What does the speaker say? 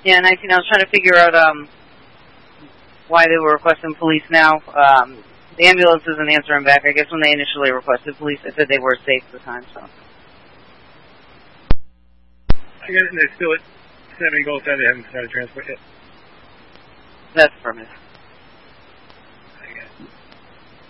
Yeah, 19. I was trying to figure out why they were requesting police now. The ambulance isn't answering back. I guess when they initially requested police, they said they were safe at the time. So. I guess they're still at 7 Gulf. They haven't started transport yet. That's affirmative.